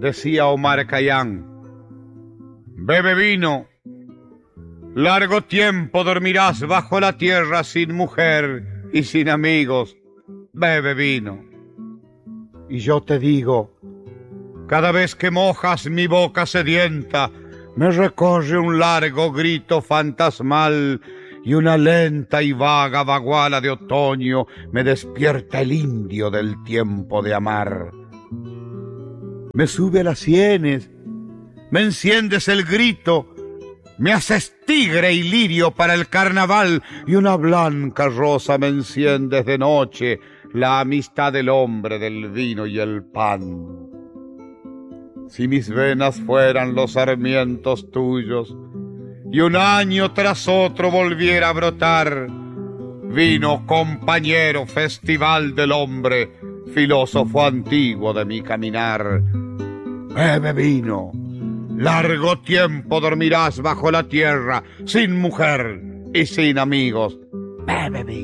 decía Omar Khayyam, bebe vino, largo tiempo dormirás bajo la tierra sin mujer y sin amigos, bebe vino. Y yo te digo, cada vez que mojas mi boca sedienta, me recorre un largo grito fantasmal y una lenta y vaga baguala de otoño me despierta el indio del tiempo de amar. Me sube a las sienes, me enciendes el grito, me haces tigre y lirio para el carnaval y una blanca rosa me enciendes de noche, la amistad del hombre, del vino y el pan. Si mis venas fueran los sarmientos tuyos y un año tras otro volviera a brotar, vino, compañero, festival del hombre, filósofo antiguo de mi caminar. Bebe vino, largo tiempo dormirás bajo la tierra, sin mujer y sin amigos. Bebe vino.